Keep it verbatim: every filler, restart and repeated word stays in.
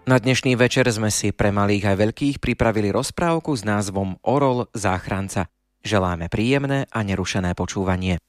Na dnešný večer sme si pre malých aj veľkých pripravili rozprávku s názvom Orol záchranca. Želáme príjemné a nerušené počúvanie.